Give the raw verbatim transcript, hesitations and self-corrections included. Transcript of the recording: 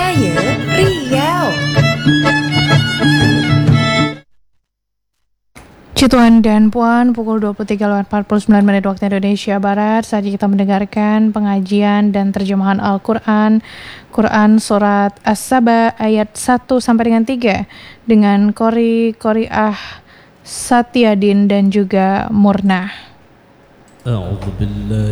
Ngaya Riau. Tuan dan Puan, pukul dua puluh tiga lewat empat puluh sembilan menit waktu Indonesia Barat. Saatnya kita mendengarkan pengajian dan terjemahan Al-Quran Quran Surat As-Saba ayat satu sampai dengan tiga dengan Qori Qoriah Satyadin dan juga Murna. A'udzu billahi